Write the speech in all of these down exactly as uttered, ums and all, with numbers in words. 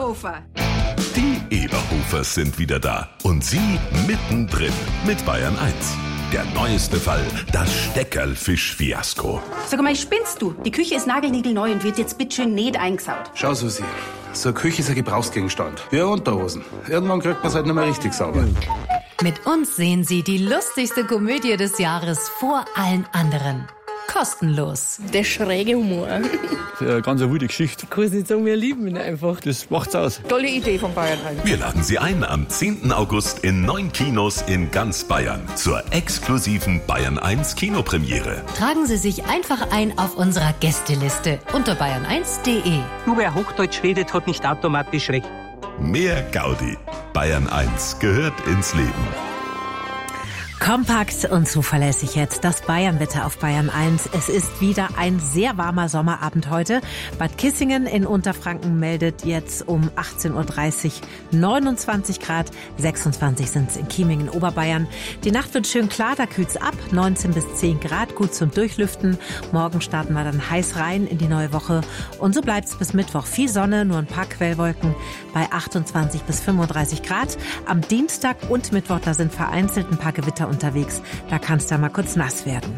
Eberhofer. Die Eberhofers sind wieder da. Und sie mittendrin mit Bayern eins. Der neueste Fall, das Steckerlfisch-Fiasko. Sag mal, spinnst du? Die Küche ist nagelniegelneu und wird jetzt bitteschön nicht eingesaut. Schau, Susi, so eine Küche ist ein Gebrauchsgegenstand. Wie Unterhosen. Irgendwann kriegt man es halt nicht mehr richtig sauber. Mit uns sehen Sie die lustigste Komödie des Jahres vor allen anderen. Kostenlos. Der schräge Humor. Eine ganz wilde Geschichte. Ich kann es nicht sagen, wir lieben ihn einfach. Das macht's aus. Tolle Idee von Bayern eins. Wir laden Sie ein am zehnten August in neun Kinos in ganz Bayern zur exklusiven Bayern eins Kinopremiere. Tragen Sie sich einfach ein auf unserer Gästeliste unter bayern eins punkt de. Nur wer Hochdeutsch redet, hat nicht automatisch recht. Mehr Gaudi. Bayern eins gehört ins Leben. Kompakt und zuverlässig jetzt das Bayernwetter auf Bayern eins. Es ist wieder ein sehr warmer Sommerabend heute. Bad Kissingen in Unterfranken meldet jetzt um achtzehn Uhr dreißig neunundzwanzig Grad. sechsundzwanzig sind es in Chieming in Oberbayern. Die Nacht wird schön klar, da kühlt's ab. neunzehn bis zehn Grad, gut zum Durchlüften. Morgen starten wir dann heiß rein in die neue Woche. Und so bleibt's bis Mittwoch. Viel Sonne, nur ein paar Quellwolken bei achtundzwanzig bis fünfunddreißig Grad. Am Dienstag und Mittwoch, da sind vereinzelt ein paar Gewitter unterwegs. Da kann es da mal kurz nass werden.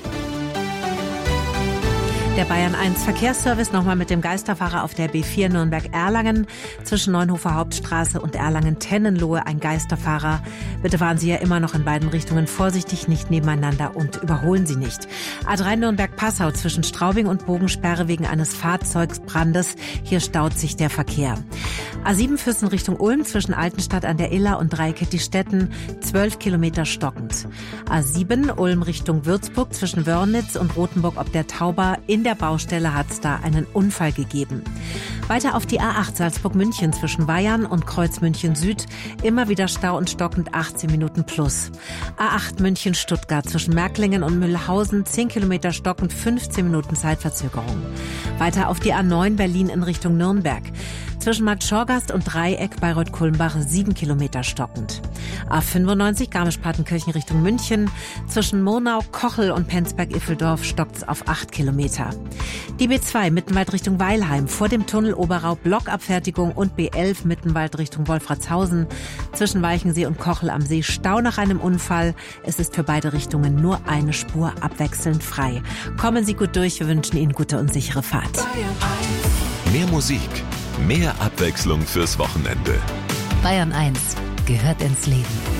Der Bayern eins Verkehrsservice nochmal mit dem Geisterfahrer auf der B vier Nürnberg-Erlangen. Zwischen Neunhofer Hauptstraße und Erlangen-Tennenlohe ein Geisterfahrer. Bitte fahren Sie ja immer noch in beiden Richtungen vorsichtig, nicht nebeneinander und überholen Sie nicht. A drei Nürnberg-Passau zwischen Straubing und Bogensperre wegen eines Fahrzeugsbrandes. Hier staut sich der Verkehr. A sieben Füssen Richtung Ulm zwischen Altenstadt an der Iller und Dreieckettistetten. zwölf Kilometer stockend. A sieben Ulm Richtung Würzburg zwischen Wörnitz und Rothenburg ob der Tauber. In der Baustelle hat es da einen Unfall gegeben. Weiter auf die A acht Salzburg-München zwischen Weyarn und Kreuz München Süd. Immer wieder Stau und stockend achtzehn Minuten plus. A acht München-Stuttgart zwischen Märklingen und Mühlhausen. zehn Kilometer stockend, fünfzehn Minuten Zeitverzögerung. Weiter auf die A neun Berlin in Richtung Nürnberg. Zwischen Markt Schorgast und Dreieck Bayreuth-Kulmbach sieben Kilometer stockend. A fünfundneunzig Garmisch-Partenkirchen Richtung München. Zwischen Murnau, Kochel und Penzberg-Iffeldorf stockt's auf acht Kilometer. Die B zwei Mittenwald Richtung Weilheim vor dem Tunnel Oberau Blockabfertigung und B elf Mittenwald Richtung Wolfratshausen. Zwischen Weichensee und Kochel am See Stau nach einem Unfall. Es ist für beide Richtungen nur eine Spur abwechselnd frei. Kommen Sie gut durch, wir wünschen Ihnen gute und sichere Fahrt. Mehr Musik, mehr Abwechslung fürs Wochenende. Bayern eins gehört ins Leben.